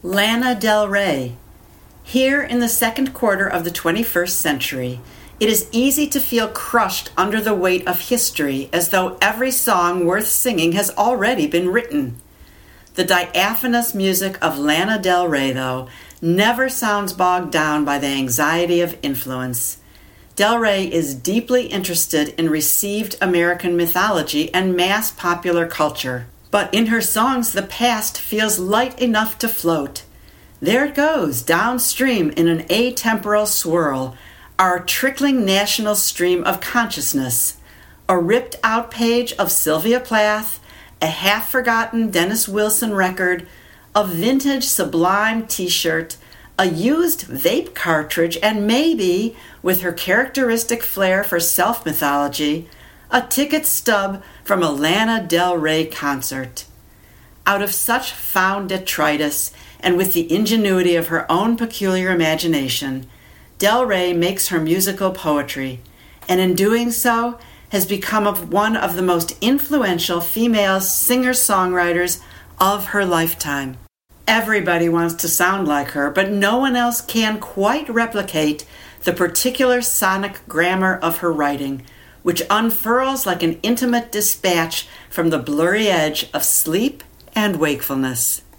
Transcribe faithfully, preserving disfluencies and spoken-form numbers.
Lana Del Rey. Here in the second quarter of the twenty-first century, it is easy to feel crushed under the weight of history as though every song worth singing has already been written. The diaphanous music of Lana Del Rey, though, never sounds bogged down by the anxiety of influence. Del Rey is deeply interested in received American mythology and mass popular culture. But in her songs, the past feels light enough to float. There it goes, downstream in an atemporal swirl, our trickling national stream of consciousness. A ripped-out page of Sylvia Plath, a half-forgotten Dennis Wilson record, a vintage Sublime t-shirt, a used vape cartridge, and maybe, with her characteristic flair for self-mythology, a ticket stub from a Lana Del Rey concert. Out of such found detritus, and with the ingenuity of her own peculiar imagination, Del Rey makes her musical poetry, and in doing so has become one of the most influential female singer-songwriters of her lifetime. Everybody wants to sound like her, but no one else can quite replicate the particular sonic grammar of her writing, which unfurls like an intimate dispatch from the blurry edge of sleep and wakefulness.